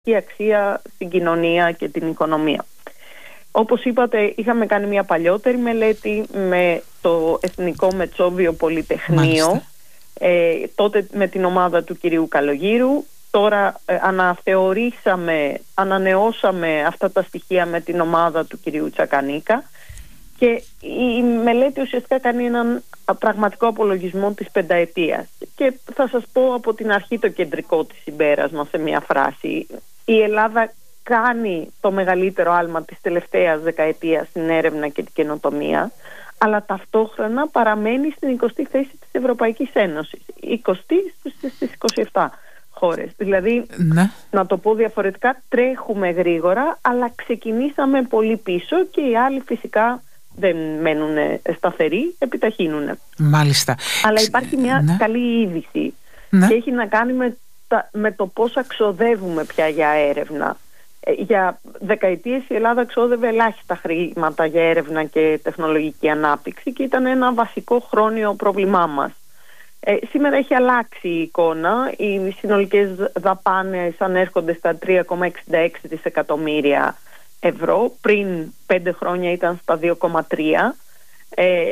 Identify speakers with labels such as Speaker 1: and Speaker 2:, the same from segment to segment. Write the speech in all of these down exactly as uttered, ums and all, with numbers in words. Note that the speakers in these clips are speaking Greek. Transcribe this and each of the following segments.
Speaker 1: αξία στην κοινωνία και την οικονομία. Όπως είπατε, είχαμε κάνει μια παλιότερη μελέτη με το Εθνικό Μετσόβιο Πολυτεχνείο, ε, τότε με την ομάδα του κυρίου Καλογύρου. Τώρα ε, αναθεωρήσαμε, ανανεώσαμε αυτά τα στοιχεία με την ομάδα του κυρίου Τσακανίκα και η μελέτη ουσιαστικά κάνει έναν πραγματικό απολογισμό της πενταετίας. Και θα σας πω από την αρχή το κεντρικό της συμπέρασμα σε μια φράση. Η Ελλάδα κάνει το μεγαλύτερο άλμα της τελευταίας δεκαετίας στην έρευνα και την καινοτομία, αλλά ταυτόχρονα παραμένει στην εικοστή θέση της Ευρωπαϊκής Ένωσης. εικοστή στις είκοσι επτά χώρες. Δηλαδή, ναι. να το πω διαφορετικά, τρέχουμε γρήγορα, αλλά ξεκινήσαμε πολύ πίσω και οι άλλοι φυσικά δεν μένουν σταθεροί, επιταχύνουν.
Speaker 2: Μάλιστα.
Speaker 1: Αλλά υπάρχει μια ναι. καλή είδηση ναι. και έχει να κάνει με, τα, με το πώς αξοδεύουμε πια για έρευνα. Για δεκαετίες η Ελλάδα ξόδευε ελάχιστα χρήματα για έρευνα και τεχνολογική ανάπτυξη και ήταν ένα βασικό χρόνιο πρόβλημά μας. Ε, σήμερα έχει αλλάξει η εικόνα. Οι συνολικές δαπάνες ανέρχονται στα τρία κόμμα εξήντα έξι δισεκατομμύρια ευρώ. Πριν πέντε χρόνια ήταν στα δύο κόμμα τρία. Ε,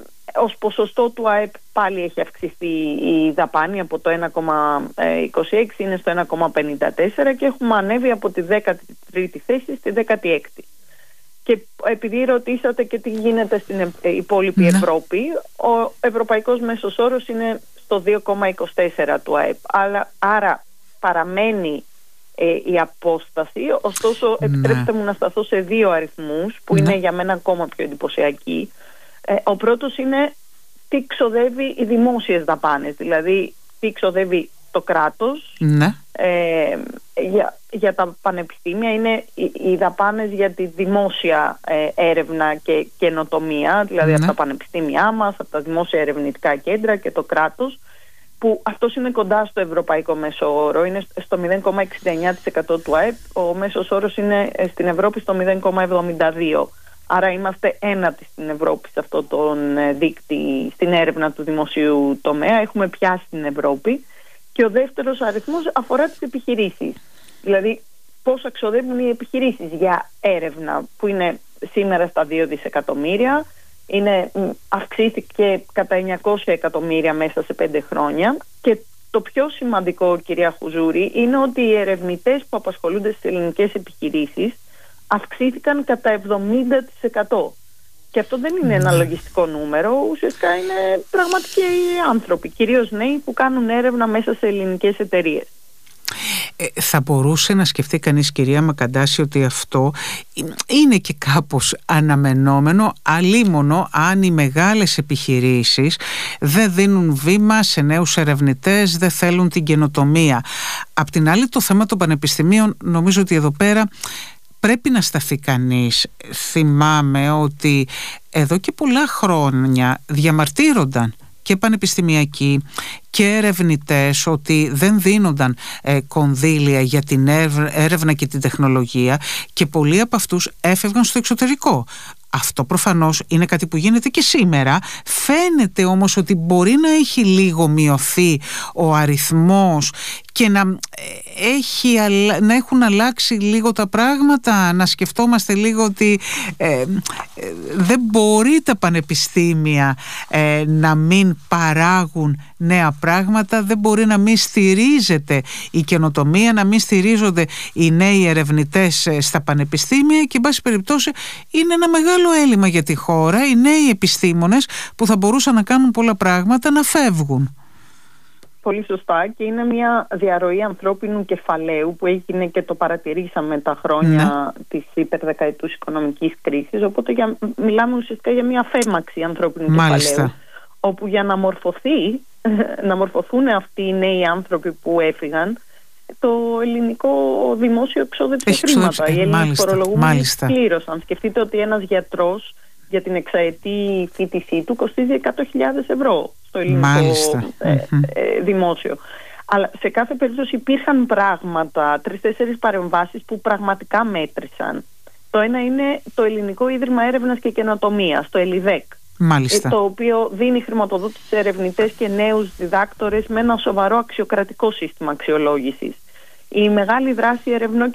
Speaker 1: ως ποσοστό του ΑΕΠ πάλι έχει αυξηθεί η δαπάνη από το ένα κόμμα είκοσι έξι είναι στο ένα κόμμα πενήντα τέσσερα και έχουμε ανέβει από τη δέκατη τρίτη θέση στη δέκατη έκτη. Και επειδή ρωτήσατε και τι γίνεται στην υπόλοιπη ναι. Ευρώπη, ο ευρωπαϊκός μέσος όρος είναι στο δύο κόμμα είκοσι τέσσερα του ΑΕΠ. Αλλά, άρα παραμένει ε, η απόσταση, ωστόσο ναι. επιτρέψτε μου να σταθώ σε δύο αριθμούς που ναι. είναι για μένα ακόμα πιο εντυπωσιακοί. Ε, ο πρώτος είναι τι ξοδεύει οι δημόσιες δαπάνες, δηλαδή τι ξοδεύει το κράτος ναι. ε, για, για τα πανεπιστήμια. Είναι οι, οι δαπάνες για τη δημόσια ε, έρευνα και καινοτομία, δηλαδή ναι. από τα πανεπιστήμια μας, από τα δημόσια ερευνητικά κέντρα και το κράτος, που αυτός είναι κοντά στο ευρωπαϊκό μέσο όρο, είναι στο μηδέν κόμμα εξήντα εννιά τοις εκατό του ΑΕΠ, ο μέσος όρος είναι στην Ευρώπη στο μηδέν κόμμα εβδομήντα δύο. Άρα είμαστε ένατοι στην Ευρώπη σε αυτό το δείκτη, στην έρευνα του δημοσίου τομέα. Έχουμε πιάσει την Ευρώπη. Και ο δεύτερος αριθμός αφορά τις επιχειρήσεις. Δηλαδή πώς αξοδεύουν οι επιχειρήσεις για έρευνα, που είναι σήμερα στα δύο δισεκατομμύρια. Είναι, αυξήθηκε κατά εννιακόσια εκατομμύρια μέσα σε πέντε χρόνια. Και το πιο σημαντικό, κυρία Χουζούρη, είναι ότι οι ερευνητές που απασχολούνται στις ελληνικές επιχειρήσεις αυξήθηκαν κατά εβδομήντα τοις εκατό. Και αυτό δεν είναι ένα λογιστικό νούμερο, ουσιαστικά είναι πραγματικοί άνθρωποι, κυρίως νέοι που κάνουν έρευνα μέσα σε ελληνικές εταιρείες.
Speaker 2: Ε, θα μπορούσε να σκεφτεί κανείς, κυρία Μακαντάση, ότι αυτό είναι και κάπως αναμενόμενο, αλίμονο αν οι μεγάλες επιχειρήσεις δεν δίνουν βήμα σε νέους ερευνητές, δεν θέλουν την καινοτομία. Απ' την άλλη, το θέμα των πανεπιστημίων, νομίζω ότι εδώ πέρα πρέπει να σταθεί κανείς. Θυμάμαι ότι εδώ και πολλά χρόνια διαμαρτύρονταν και πανεπιστημιακοί και ερευνητές ότι δεν δίνονταν ε, κονδύλια για την έρευνα και την τεχνολογία και πολλοί από αυτούς έφευγαν στο εξωτερικό. Αυτό προφανώς είναι κάτι που γίνεται και σήμερα. Φαίνεται όμως ότι μπορεί να έχει λίγο μειωθεί ο αριθμός και να, έχει, να έχουν αλλάξει λίγο τα πράγματα, να σκεφτόμαστε λίγο ότι ε, ε, δεν μπορεί τα πανεπιστήμια ε, να μην παράγουν νέα πράγματα, δεν μπορεί να μην στηρίζεται η καινοτομία, να μην στηρίζονται οι νέοι ερευνητές στα πανεπιστήμια και εν πάση περιπτώσει είναι ένα μεγάλο έλλειμμα για τη χώρα, οι νέοι επιστήμονες που θα μπορούσαν να κάνουν πολλά πράγματα να φεύγουν.
Speaker 1: Πολύ σωστά, και είναι μια διαρροή ανθρώπινου κεφαλαίου που έγινε και το παρατηρήσαμε τα χρόνια ναι. της υπερδεκαετούς οικονομικής κρίσης, οπότε για, μιλάμε ουσιαστικά για μια φέμαξη ανθρώπινου Μάλιστα. κεφαλαίου, όπου για να μορφωθεί, να μορφωθούν αυτοί οι νέοι άνθρωποι που έφυγαν, το ελληνικό δημόσιο εξόδεψε χρήματα. Οι Έλληνες φορολογούμενοι πλήρωσαν. Σκεφτείτε ότι ένας γιατρός για την εξαετή φοιτησή του κοστίζει εκατό χιλιάδες ευρώ στο ελληνικό ε, ε, δημόσιο. Αλλά σε κάθε περίπτωση υπήρχαν πράγματα, τρεις-τέσσερις παρεμβάσεις που πραγματικά μέτρησαν. Το ένα είναι το Ελληνικό Ίδρυμα Έρευνας και Καινοτομίας, το ΕΛΙΔΕΚ,
Speaker 2: Μάλιστα.
Speaker 1: το οποίο δίνει χρηματοδότηση σε ερευνητές και νέους διδάκτορες με ένα σοβαρό αξιοκρατικό σύστημα αξιολόγησης. η μεγάλη δράση ερευνών